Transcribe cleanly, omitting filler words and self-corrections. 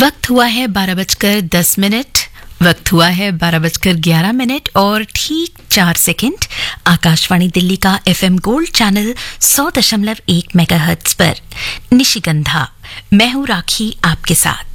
वक्त हुआ है 12:10। वक्त हुआ है 12:11 और ठीक 4 सेकंड। आकाशवाणी दिल्ली का FM गोल्ड चैनल 100.1 मेगाहर्ट्ज पर निशिगंधा। मैं हूं राखी आपके साथ।